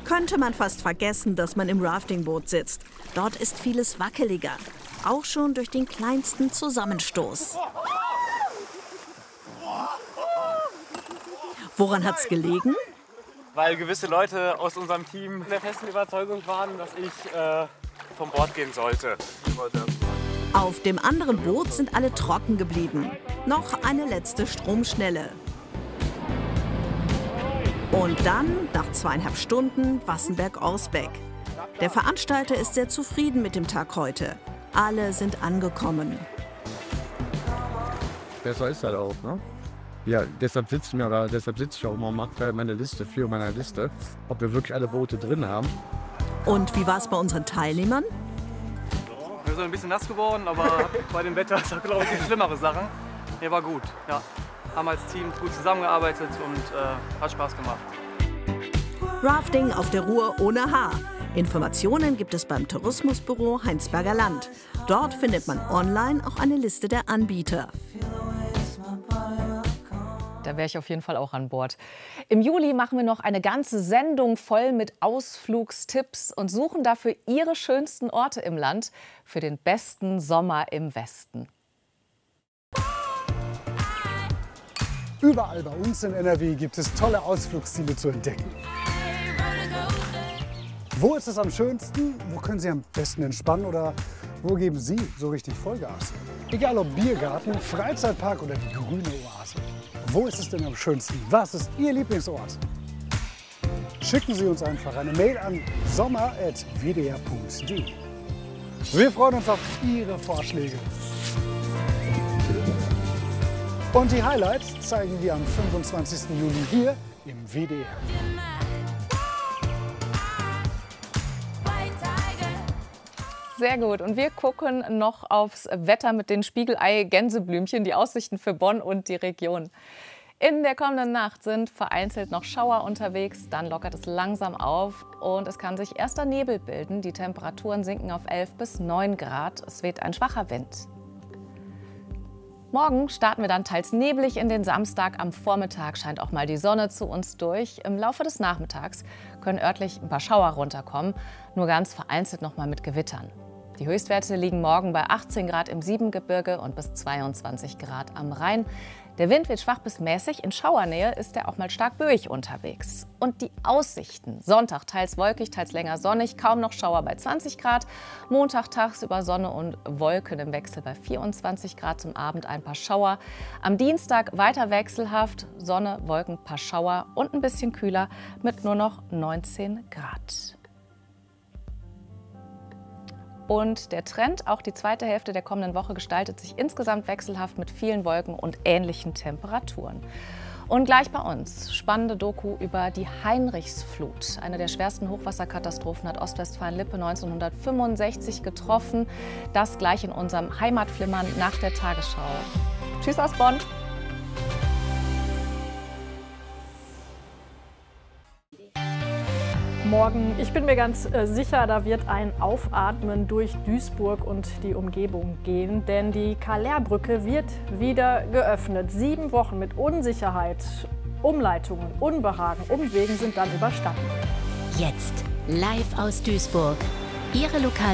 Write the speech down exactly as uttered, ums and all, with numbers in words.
Könnte man fast vergessen, dass man im Raftingboot sitzt. Dort ist vieles wackeliger, auch schon durch den kleinsten Zusammenstoß. Woran hat's gelegen? Weil gewisse Leute aus unserem Team der festen Überzeugung waren, dass ich äh, vom Bord gehen sollte. Auf dem anderen Boot sind alle trocken geblieben. Noch eine letzte Stromschnelle. Und dann, nach zweieinhalb Stunden, Wassenberg-Orsbeck. Der Veranstalter ist sehr zufrieden mit dem Tag heute. Alle sind angekommen. Besser ist das auch, ne? Ja, deshalb sitze ich mir, oder deshalb sitze ich auch immer und mache meine Liste, für meine Liste, ob wir wirklich alle Boote drin haben. Und wie war es bei unseren Teilnehmern? Wir sind ein bisschen nass geworden, aber bei dem Wetter ist das, glaube ich, schlimmere Sachen. Ja, war gut, ja. Haben als Team gut zusammengearbeitet und äh, hat Spaß gemacht. Rafting auf der Ruhr ohne Haar. Informationen gibt es beim Tourismusbüro Heinsberger Land. Dort findet man online auch eine Liste der Anbieter. Da wäre ich auf jeden Fall auch an Bord. Im Juli machen wir noch eine ganze Sendung voll mit Ausflugstipps und suchen dafür Ihre schönsten Orte im Land für den besten Sommer im Westen. Überall bei uns in N R W gibt es tolle Ausflugsziele zu entdecken. Wo ist es am schönsten? Wo können Sie am besten entspannen? Oder wo geben Sie so richtig Vollgas? Egal ob Biergarten, Freizeitpark oder die grüne Oase. Wo ist es denn am schönsten? Was ist Ihr Lieblingsort? Schicken Sie uns einfach eine Mail an sommer at w d r punkt d e. Wir freuen uns auf Ihre Vorschläge. Und die Highlights zeigen wir am fünfundzwanzigsten Juli hier im W D R. Sehr gut. Und wir gucken noch aufs Wetter mit den Spiegelei-Gänseblümchen, die Aussichten für Bonn und die Region. In der kommenden Nacht sind vereinzelt noch Schauer unterwegs, dann lockert es langsam auf und es kann sich erster Nebel bilden. Die Temperaturen sinken auf elf bis neun Grad. Es weht ein schwacher Wind. Morgen starten wir dann teils neblig in den Samstag. Am Vormittag scheint auch mal die Sonne zu uns durch. Im Laufe des Nachmittags können örtlich ein paar Schauer runterkommen, nur ganz vereinzelt noch mal mit Gewittern. Die Höchstwerte liegen morgen bei achtzehn Grad im Siebengebirge und bis zweiundzwanzig Grad am Rhein. Der Wind wird schwach bis mäßig. In Schauernähe ist er auch mal stark böig unterwegs. Und die Aussichten: Sonntag teils wolkig, teils länger sonnig, kaum noch Schauer bei zwanzig Grad. Montag tagsüber Sonne und Wolken im Wechsel bei vierundzwanzig Grad, zum Abend ein paar Schauer. Am Dienstag weiter wechselhaft, Sonne, Wolken, paar Schauer und ein bisschen kühler mit nur noch neunzehn Grad. Und der Trend, auch die zweite Hälfte der kommenden Woche, gestaltet sich insgesamt wechselhaft mit vielen Wolken und ähnlichen Temperaturen. Und gleich bei uns spannende Doku über die Heinrichsflut. Eine der schwersten Hochwasserkatastrophen hat Ostwestfalen-Lippe neunzehnhundertfünfundsechzig getroffen. Das gleich in unserem Heimatflimmern nach der Tagesschau. Tschüss aus Bonn. Morgen, ich bin mir ganz äh, sicher, da wird ein Aufatmen durch Duisburg und die Umgebung gehen, denn die Karl-Lehr-Brücke wird wieder geöffnet. Sieben Wochen mit Unsicherheit, Umleitungen, Unbehagen, Umwegen sind dann überstanden. Jetzt live aus Duisburg. Ihre Lokal